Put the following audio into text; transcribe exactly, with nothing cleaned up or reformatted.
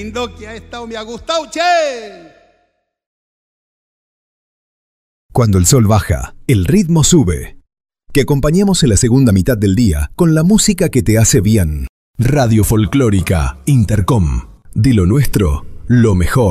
Lindo que ha estado, me ha gustado, che. Cuando el sol baja, el ritmo sube. Que acompañemos en la segunda mitad del día con la música que te hace bien. Radio Folclórica Intercom. De lo nuestro, lo mejor.